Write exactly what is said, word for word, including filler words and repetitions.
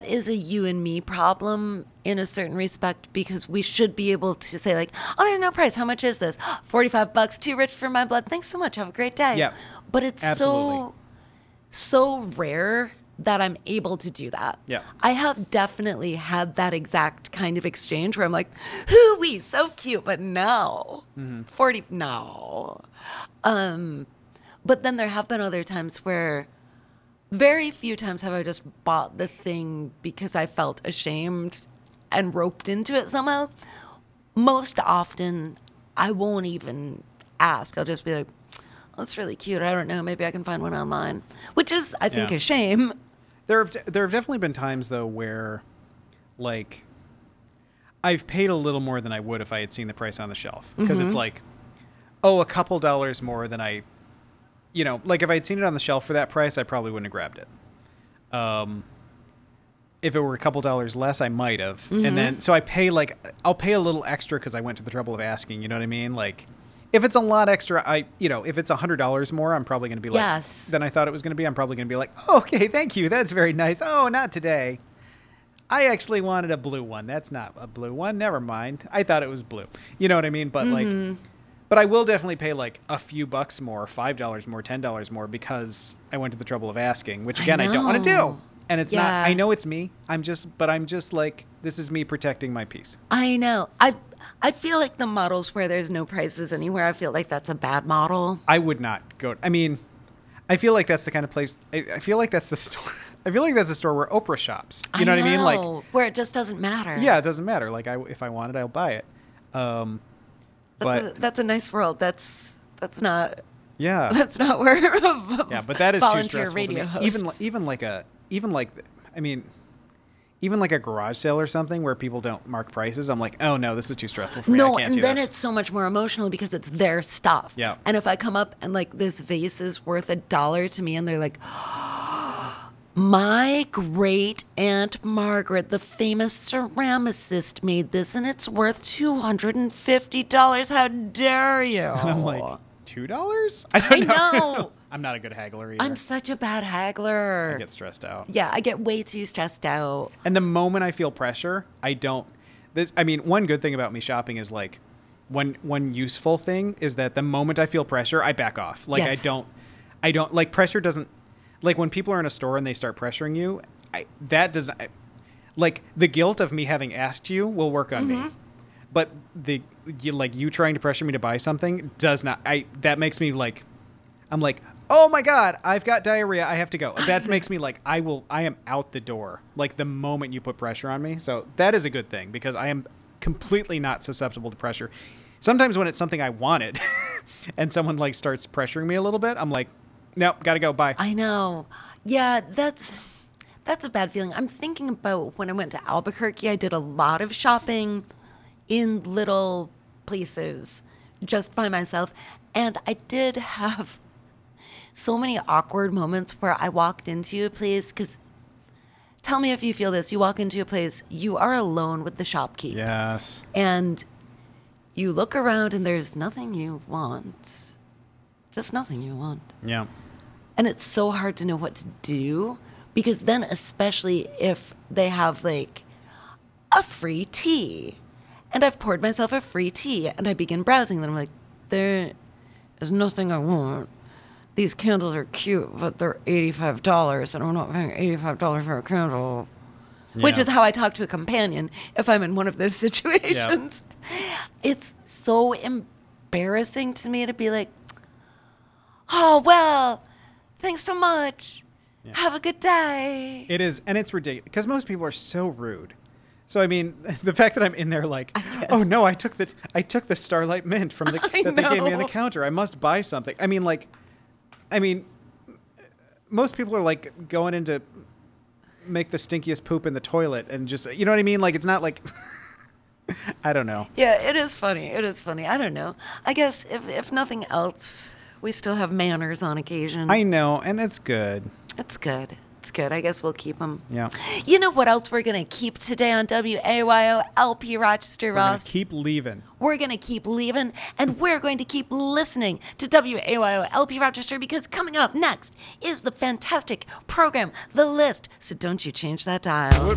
is a you and me problem in a certain respect, because we should be able to say like, oh, there's no price. How much is this? forty-five bucks, too rich for my blood. Thanks so much. Have a great day. Yeah, but it's absolutely. so, so rare that I'm able to do that. Yeah. I have definitely had that exact kind of exchange where I'm like, hoo-wee, so cute, but no. Mm-hmm. forty, no. Um, but then there have been other times where very few times have I just bought the thing because I felt ashamed and roped into it somehow. Most often, I won't even ask. I'll just be like, oh, that's really cute. I don't know. Maybe I can find one online, which is, I think, Yeah. a shame. There have there have definitely been times though where, like, I've paid a little more than I would if I had seen the price on the shelf, because Mm-hmm. it's like, oh, a couple dollars more than I, you know, like if I'd seen it on the shelf for that price, I probably wouldn't have grabbed it. Um, if it were a couple dollars less, I might have, Mm-hmm. and then so I pay like I'll pay a little extra because I went to the trouble of asking. You know what I mean? Like, if it's a lot extra, I, you know, if it's a hundred dollars more, I'm probably going to be like, Yes. than I thought it was going to be. I'm probably going to be like, oh, okay, thank you. That's very nice. Oh, not today. I actually wanted a blue one. That's not a blue one. Never mind. I thought it was blue. You know what I mean? But Mm-hmm. like, but I will definitely pay like a few bucks more, five dollars more, ten dollars more, because I went to the trouble of asking, which again, I, don't want to know. do. And it's Yeah. not, I know it's me. I'm just, but I'm just like, this is me protecting my peace. I know. I I feel like the models where there's no prices anywhere, I feel like that's a bad model. I would not go. I mean, I feel like that's the kind of place. I, I feel like that's the store. I feel like that's the store where Oprah shops. You know, what I mean? Like, where it just doesn't matter. yeah, it doesn't matter. Like, I if I want it, I'll buy it. Um, that's but a, that's a nice world. That's that's not yeah, that's not where yeah, but that is too volunteer stressful. To radio me. hosts. Even even like a even like, I mean, even like a garage sale or something where people don't mark prices. I'm like, oh no, this is too stressful for me. I No, can't and do then this. it's so much more emotional because it's their stuff. Yeah. And if I come up and like this vase is worth a dollar to me and they're like, my great Aunt Margaret, the famous ceramicist, made this and it's worth two hundred fifty dollars. How dare you? And I'm like, two dollars? I I don't know. know. I'm not a good haggler either. I'm such a bad haggler. I get stressed out. Yeah, I get way too stressed out. And the moment I feel pressure, I don't. This, I mean, one good thing about me shopping is like, one one useful thing is that the moment I feel pressure, I back off. Like I Yes. don't, I don't like pressure doesn't. Like when people are in a store and they start pressuring you, I, that doesn't. I, like the guilt of me having asked you will work on Mm-hmm. me, but the you, like you trying to pressure me to buy something does not. I that makes me like, I'm like, oh my God, I've got diarrhea. I have to go. That makes me like, I will, I am out the door. Like the moment you put pressure on me. So that is a good thing because I am completely not susceptible to pressure. Sometimes when it's something I wanted and someone like starts pressuring me a little bit, I'm like, nope, gotta go. Bye. I know. Yeah, that's that's a bad feeling. I'm thinking about when I went to Albuquerque, I did a lot of shopping in little places just by myself. And I did have so many awkward moments where I walked into a place, because tell me if you feel this. You walk into a place, you are alone with the shopkeep. Yes. And you look around and there's nothing you want. Just nothing you want. Yeah. And it's so hard to know what to do, because then especially if they have like a free tea and I've poured myself a free tea and I begin browsing and I'm like, there is nothing I want. These candles are cute, but they're eighty-five dollars and I'm not paying eighty-five dollars for a candle. Which Yeah. is how I talk to a companion if I'm in one of those situations. It's so embarrassing to me to be like, oh, well, thanks so much. Yeah. Have a good day. It is, and it's ridiculous because most people are so rude. So I mean, the fact that I'm in there like, oh no, I took the I took the Starlight Mint from the I that they gave me on the know. counter. I must buy something. I mean, like, I mean, most people are like going in to make the stinkiest poop in the toilet and just, you know what I mean? Like, it's not like, I don't know. Yeah, it is funny. It is funny. I don't know. I guess if, if nothing else, we still have manners on occasion. I know, and it's good. It's good. It's good. I guess we'll keep them. Yeah. You know what else we're going to keep today on W A Y O L P Rochester, We're gonna Ross? keep leaving. We're going to keep leaving, and we're going to keep listening to W A Y O L P Rochester, because coming up next is the fantastic program, The List. So don't you change that dial.